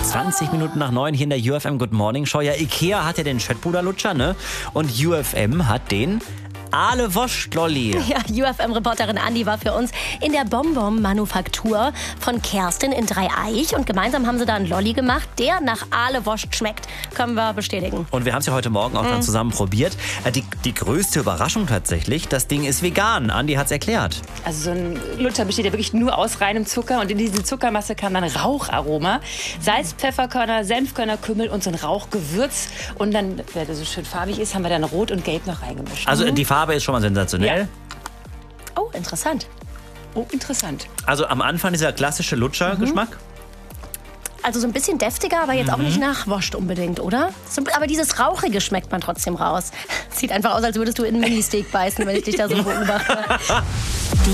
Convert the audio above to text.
20 Minuten nach 9 hier in der UFM Good Morning Show. Ja, Ikea hat ja den Schöttbuder-Lutscher, ne? Und UFM hat den Ahle-Woscht-Lolli. Ja, UFM-Reporterin Andi war für uns in der Bonbon-Manufaktur von Kerstin in Dreieich. Und gemeinsam haben sie da einen Lolli gemacht, der nach Ahle-Woscht schmeckt. Können wir bestätigen. Und wir haben es ja heute Morgen auch dann zusammen probiert. Die größte Überraschung tatsächlich, das Ding ist vegan. Andi hat es erklärt. Also so ein Lutscher besteht ja wirklich nur aus reinem Zucker. Und in diese Zuckermasse kam dann Raucharoma. Salz, Pfefferkörner, Senfkörner, Kümmel und so ein Rauchgewürz. Und dann, wer so schön farbig ist, haben wir dann Rot und Gelb noch reingemischt. Also die Farbe ist schon mal sensationell. Ja. Oh, interessant. Oh, interessant. Also am Anfang dieser klassische Lutscher-Geschmack. Also so ein bisschen deftiger, aber jetzt auch nicht nach Woscht unbedingt, oder? So, aber dieses Rauchige schmeckt man trotzdem raus. Sieht einfach aus, als würdest du in einen Mini-Steak beißen, wenn ich dich da so beobachte.